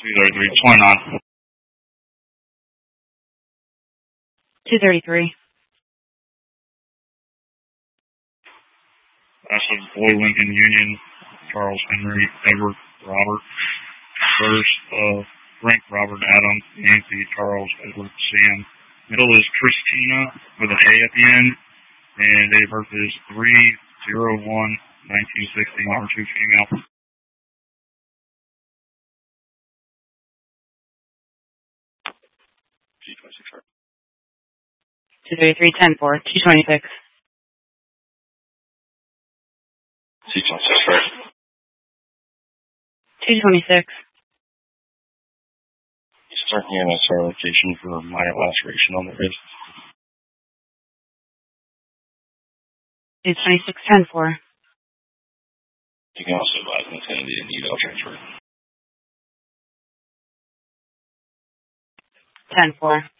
233, 29. 233. That's a Boy Lincoln Union, Charles Henry, Edward Robert. First, Frank Robert Adam, Nancy Charles Edward Sam. Middle is Christina with an A at the end. And date of birth is 3/01/1960. Number 2 female. 233, 10-4. 226. C26 first. 226. Start the MSR location for minor laceration on the wrist. 226, 10-4. You can also advise when it's going to be a needle transfer. 10-4.